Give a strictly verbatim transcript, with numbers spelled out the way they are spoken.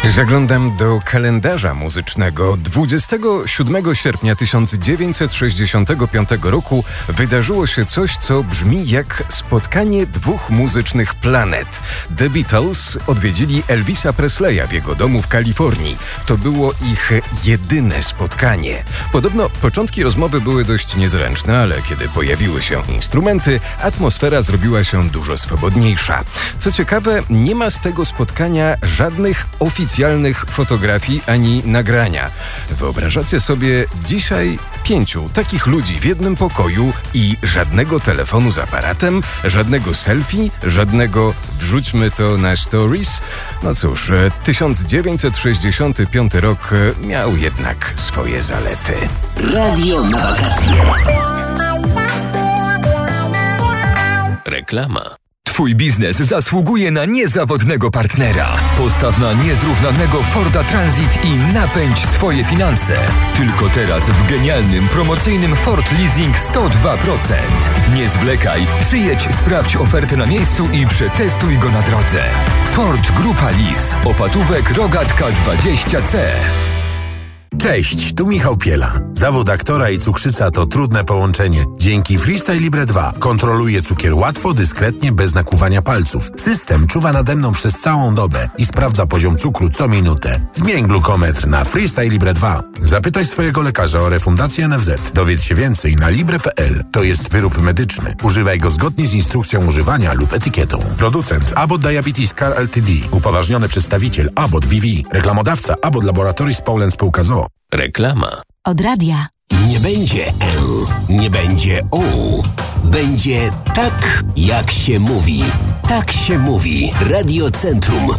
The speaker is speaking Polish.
Zaglądam do kalendarza muzycznego. dwudziestego siódmego sierpnia tysiąc dziewięćset sześćdziesiątego piątego roku wydarzyło się coś, co brzmi jak spotkanie dwóch muzycznych planet. The Beatles odwiedzili Elvisa Presleya w jego domu w Kalifornii. To było ich jedyne spotkanie. Podobno początki rozmowy były dość niezręczne, ale kiedy pojawiły się instrumenty, atmosfera zrobiła się dużo swobodniejsza. Co ciekawe, nie ma z tego spotkania żadnych oficjalnych fotografii ani nagrania. Wyobrażacie sobie dzisiaj pięciu takich ludzi w jednym pokoju i żadnego telefonu z aparatem, żadnego selfie, żadnego wrzućmy to na stories? No cóż, tysiąc dziewięćset sześćdziesiąty piąty rok miał jednak swoje zalety. Radio na wakacje. Reklama. Twój biznes zasługuje na niezawodnego partnera. Postaw na niezrównanego Forda Transit i napędź swoje finanse. Tylko teraz w genialnym, promocyjnym Ford Leasing sto dwa procent. Nie zwlekaj, przyjedź, sprawdź ofertę na miejscu i przetestuj go na drodze. Ford Grupa Lease. Opatówek Rogatka dwadzieścia C. Cześć, tu Michał Piela. Zawód aktora i cukrzyca to trudne połączenie. Dzięki Freestyle Libre dwa kontroluję cukier łatwo, dyskretnie, bez nakłuwania palców. System czuwa nade mną przez całą dobę i sprawdza poziom cukru co minutę. Zmień glukometr na Freestyle Libre dwa. Zapytaj swojego lekarza o refundację N F Z. Dowiedz się więcej na libre kropka p l. To jest wyrób medyczny. Używaj go zgodnie z instrukcją używania lub etykietą. Producent Abbott Diabetes Care Ltd. Upoważniony przedstawiciel Abbott B V. Reklamodawca Abbott Laboratories Poland Spółka z o o. Reklama. Od radia. Nie będzie L, nie będzie O. Będzie tak, jak się mówi. Tak się mówi. Radio Centrum.